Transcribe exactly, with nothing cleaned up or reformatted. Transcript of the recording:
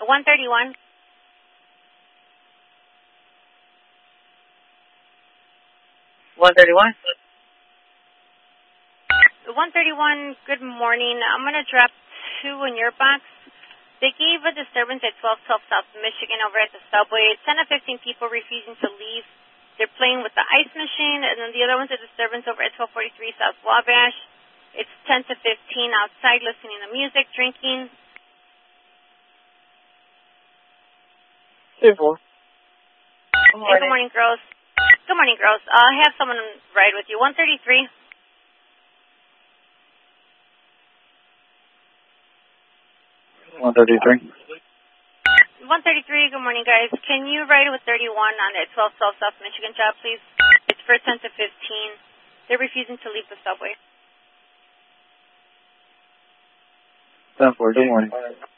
one thirty-one. one thirty-one? one thirty-one, good morning. I'm going to drop two in your box. They gave a disturbance at twelve twelve South Michigan over at the subway. ten to fifteen people refusing to leave. They're playing with the ice machine, and then the other one's a disturbance over at twelve forty-three South Wabash. It's ten to fifteen outside listening to music, drinking. two four. Good morning. Hey, good morning, girls. Good morning, girls. Uh, I have someone ride with you. one thirty-three. one thirty-three. one thirty-three, good morning, guys. Can you ride with thirty-one on that twelve twelve South Michigan job, please? It's for ten to fifteen. They're refusing to leave the subway. ten four, good morning.